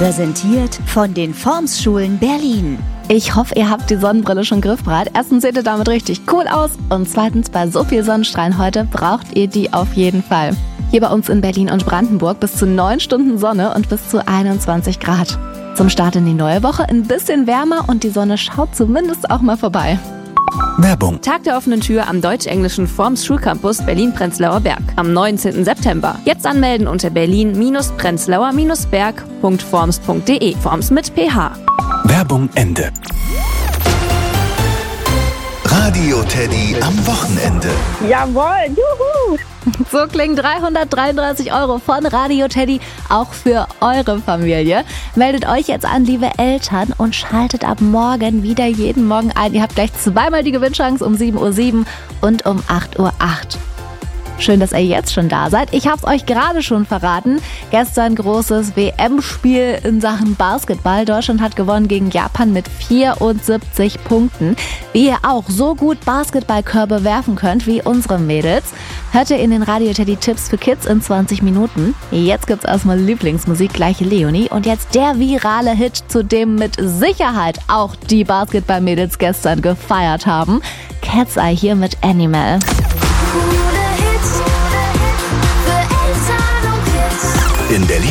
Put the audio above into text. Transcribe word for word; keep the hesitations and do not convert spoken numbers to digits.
Präsentiert von den Formschulen Berlin. Ich hoffe, ihr habt die Sonnenbrille schon griffbereit. Erstens seht ihr damit richtig cool aus und zweitens, bei so viel Sonnenstrahlen heute braucht ihr die auf jeden Fall. Hier bei uns in Berlin und Brandenburg bis zu neun Stunden Sonne und bis zu einundzwanzig Grad. Zum Start in die neue Woche ein bisschen wärmer und die Sonne schaut zumindest auch mal vorbei. Werbung. Tag der offenen Tür am deutsch-englischen Forms Schulcampus Berlin-Prenzlauer Berg am neunzehnten September. Jetzt anmelden unter berlin-prenzlauer-berg punkt forms punkt de. Forms mit P H. Werbung Ende. Radio Teddy am Wochenende. Jawohl, juhu! So klingen dreihundertdreiunddreißig Euro von Radio Teddy auch für eure Familie. Meldet euch jetzt an, liebe Eltern, und schaltet ab morgen wieder jeden Morgen ein. Ihr habt gleich zweimal die Gewinnchance um sieben Uhr sieben und um acht Uhr acht. Schön, dass ihr jetzt schon da seid. Ich habe es euch gerade schon verraten. Gestern großes W M-Spiel in Sachen Basketball. Deutschland hat gewonnen gegen Japan mit vierundsiebzig Punkten. Wie ihr auch so gut Basketballkörbe werfen könnt wie unsere Mädels, hört ihr in den Radio Teddy Tipps für Kids in zwanzig Minuten. Jetzt gibt's erstmal Lieblingsmusik, gleiche Leonie. Und jetzt der virale Hit, zu dem mit Sicherheit auch die Basketballmädels gestern gefeiert haben. Cat's Eye hier mit Animal. In Berlin